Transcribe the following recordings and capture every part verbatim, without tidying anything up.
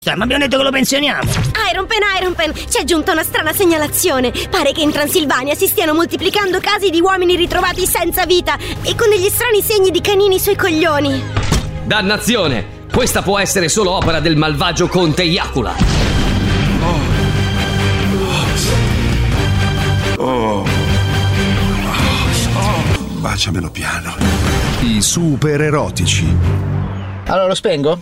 Ma abbiamo detto che lo pensioniamo. Iron Pen, Iron Pen, ci è giunta una strana segnalazione. Pare che in Transilvania si stiano moltiplicando casi di uomini ritrovati senza vita e con degli strani segni di canini sui coglioni. Dannazione! Questa può essere solo opera del malvagio conte Iacula. Oh. Oh. Oh. Baciamelo piano. I super erotici. Allora lo spengo?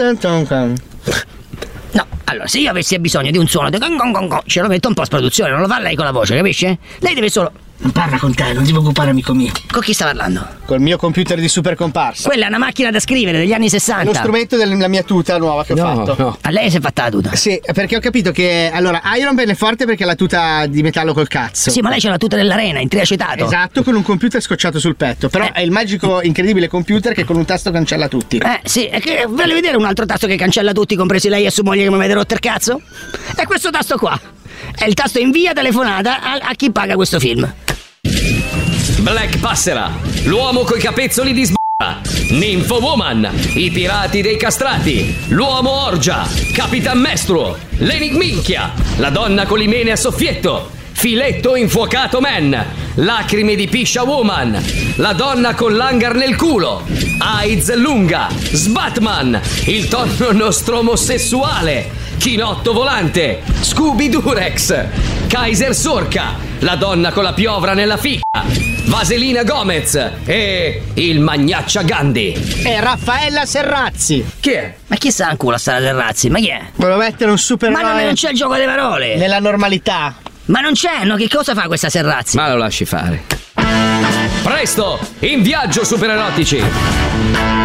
No, allora, se io avessi bisogno di un suono di gong gong gong gong, ce lo metto in post-produzione, non lo fa lei con la voce, capisce? Lei deve solo... Non parla con te, non ti preoccupare, amico mio. Con chi sta parlando? Col mio computer di super comparsa. Quella è una macchina da scrivere degli anni sessanta. È lo strumento della mia tuta nuova che ho No, fatto. no. A lei si è fatta la tuta? Sì, perché ho capito che allora Iron Man è forte perché ha la tuta di metallo col cazzo. Sì, ma lei c'ha la tuta dell'arena, in triacetato. Esatto, con un computer scocciato sul petto. Però Eh. è il magico, incredibile computer che con un tasto cancella tutti. Eh, sì, è che voglio vedere un altro tasto che cancella tutti, compresi lei e sua moglie che mi avete rotto il cazzo? È questo tasto qua. È il tasto invia telefonata a, a chi paga questo film. Black Passera, l'uomo coi capezzoli di sb***a, Nympho Woman, i pirati dei castrati, l'uomo orgia, Capitan Mestruo, l'enigminchia, la donna con l'imene a soffietto, Filetto infuocato man, lacrime di piscia woman, la donna con l'hangar nel culo, AIDS lunga, Sbatman, il tonno nostro omosessuale, Chinotto volante, Scooby Durex, Kaiser Sorca, la donna con la piovra nella ficca, Vaselina Gomez e il Magnaccia Gandhi. E Raffaella Serrazzi. Chi è? Ma chi sta in culo a Sara Terrazzi? Ma chi è? Volevo mettere un super Ma non, non c'è il gioco delle parole. nella normalità. Ma non c'è, no? Che cosa fa questa Serrazzi? Ma lo lasci fare. Presto, in viaggio supererotici.